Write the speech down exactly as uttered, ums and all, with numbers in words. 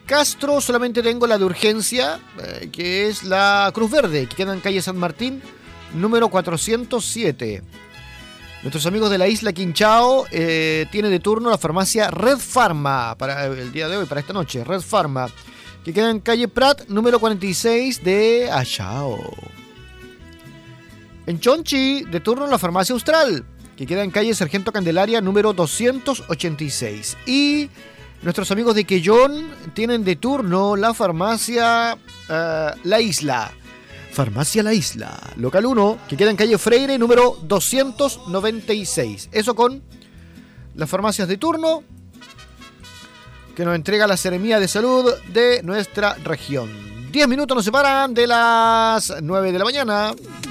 Castro solamente tengo la de urgencia, eh, que es la Cruz Verde, que queda en calle San Martín, número cuatrocientos siete. Nuestros amigos de la isla Quinchao eh, tienen de turno la farmacia Red Pharma para el día de hoy, para esta noche. Red Pharma, que queda en calle Prat, número cuarenta y seis de Achao. En Chonchi, de turno la farmacia Austral, que queda en calle Sargento Candelaria, número doscientos ochenta y seis. Y nuestros amigos de Quellón tienen de turno la farmacia uh, La Isla. Farmacia La Isla, local uno, que queda en calle Freire, número doscientos noventa y seis. Eso con las farmacias de turno que nos entrega la Seremía de Salud de nuestra región. Diez minutos nos separan de las nueve de la mañana.